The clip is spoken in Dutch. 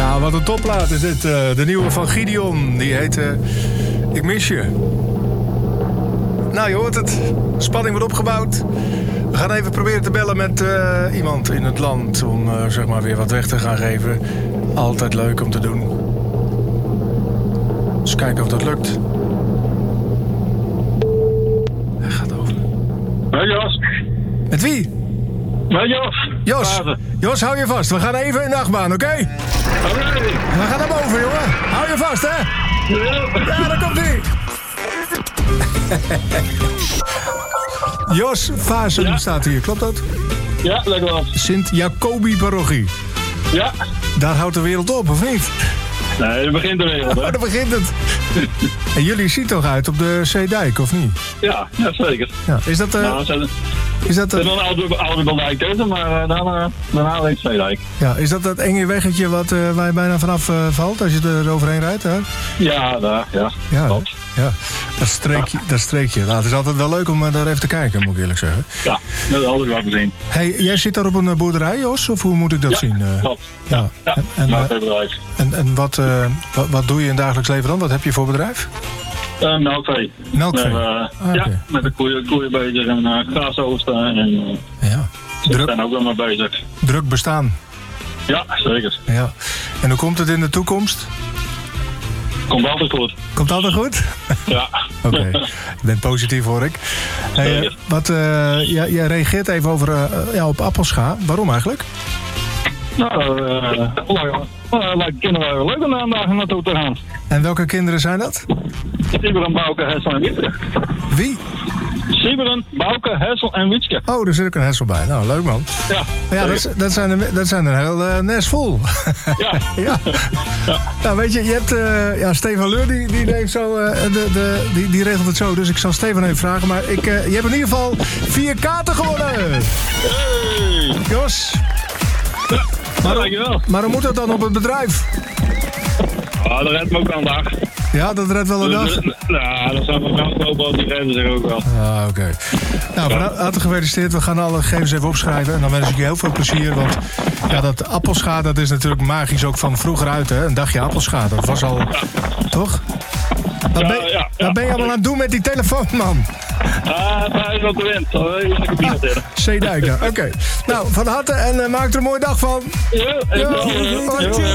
Ja, wat een topplaat is dit. De nieuwe van Gideon. Die heet Ik mis je. Nou, je hoort het. Spanning wordt opgebouwd. We gaan even proberen te bellen met iemand in het land... om zeg maar weer wat weg te gaan geven. Altijd leuk om te doen. Eens kijken of dat lukt. Hij gaat over. Hey Jos. Met wie? Met Jos. Jos, hou je vast. We gaan even in de achtbaan, oké? Oké. We gaan naar boven, jongen. Hou je vast, hè? Ja, daar komt hij. Jos Vaassen staat hier, klopt dat? Ja, lekker wel. Sint-Jacobi-parochie. Ja. Daar houdt de wereld op, of niet? Nee, dat begint de wereld, hè? Oh, daar begint het. En jullie zien toch uit op de Zeedijk, of niet? Ja, zeker. Ja. Is dat... Het is wel een oude Baldijk tussen, maar daarna ligt Zeedijk. Ja, is dat dat enge weggetje waar je bijna vanaf valt als je er overheen rijdt? Hè? Ja, daar, ja. Klopt. Ja, dat streekje. Nou, het is altijd wel leuk om daar even te kijken, moet ik eerlijk zeggen. Ja, dat is altijd wat te zien. Hey, jij zit daar op een boerderij, Jos? Of hoe moet ik dat zien? Klopt. Ja. En wat doe je in het dagelijks leven dan? Wat heb je voor bedrijf? Melkvee. Melkvee? Ja, met de koeien bezig en gras oogsten. En we zijn ook wel mee bezig. Druk bestaan? Ja, zeker. Ja. En hoe komt het in de toekomst? Komt altijd goed. Komt altijd goed? Ja. Oké. Je bent positief, hoor ik. Hey, jij reageert even op appelscha. Waarom eigenlijk? Nou, lijkt kinderen wel leuk om daar vandaag naartoe te gaan. En welke kinderen zijn dat? Sieberen, Bouke, Hessel en Wietske. Wie? Sieberen, Bouke, Hessel en Wietske. Oh, daar zit ook een Hessel bij. Nou, leuk man. Ja. Ja, dat zijn er heel nest vol. Ja. Ja. Nou, weet je hebt Stefan Leur, die heeft zo, die regelt het zo. Dus ik zal Stefan even vragen. Maar je hebt in ieder geval 4 kaarten gewonnen. Hey. Jos. Ja, dankjewel. Maar hoe moet dat dan op het bedrijf? Dat redt me ook wel een dag. Ja, dat redt wel een dag? Nou, dat zijn we wel kopen, die redden zich ook wel. Ah, oké. Nou, van harte gefeliciteerd. We gaan alle gegevens even opschrijven. En dan wens ik je heel veel plezier. Want ja, dat appelscha, dat is natuurlijk magisch ook van vroeger uit, hè? Een dagje appelscha, dat was al... Toch? Wat ben je allemaal aan het doen met die telefoon, man? Hij is op de wind. Zeedijk, ja. Oké. Nou, van harte en maak er een mooie dag van. Ja,